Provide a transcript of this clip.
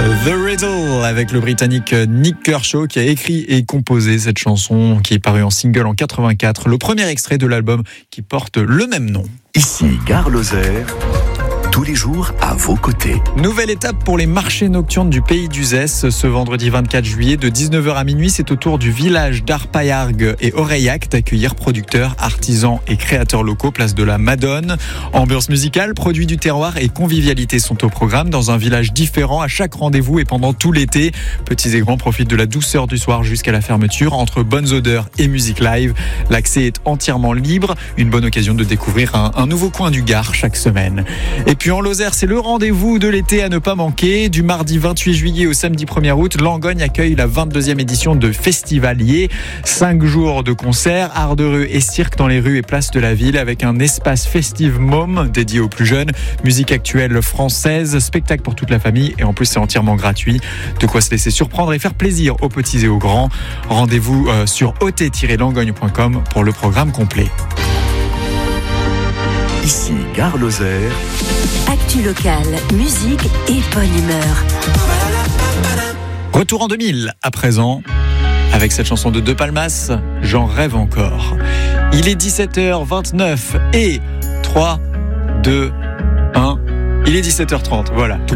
The Riddle avec le Britannique Nick Kershaw qui a écrit et composé cette chanson qui est parue en single en 84, le premier extrait de l'album qui porte le même nom. Ici Gare Lozère, tous les jours à vos côtés. Nouvelle étape pour les marchés nocturnes du Pays d'Uzès. Ce vendredi 24 juillet de 19h à minuit, c'est au tour du village d'Arpaillargues et Aurillac d'accueillir producteurs, artisans et créateurs locaux, place de la Madone. Ambiance musicale, produits du terroir et convivialité sont au programme dans un village différent à chaque rendez-vous et pendant tout l'été. Petits et grands profitent de la douceur du soir jusqu'à la fermeture entre bonnes odeurs et musique live. L'accès est entièrement libre, une bonne occasion de découvrir un nouveau coin du Gard chaque semaine. Et puis en Lozère, c'est le rendez-vous de l'été à ne pas manquer. Du mardi 28 juillet au samedi 1er août, Langogne accueille la 22e édition de Festivalier. 5 jours de concerts, art de rue et cirque dans les rues et places de la ville avec un espace festive môme dédié aux plus jeunes. Musique actuelle française, spectacle pour toute la famille et en plus c'est entièrement gratuit. De quoi se laisser surprendre et faire plaisir aux petits et aux grands. Rendez-vous sur ot-langogne.com pour le programme complet. Ici Gare Lozère. Actu locale, musique et bonne humeur. Retour en 2000 à présent avec cette chanson de De Palmas, J'en rêve encore. Il est 17h29 et 3, 2, 1. Il est 17h30, voilà.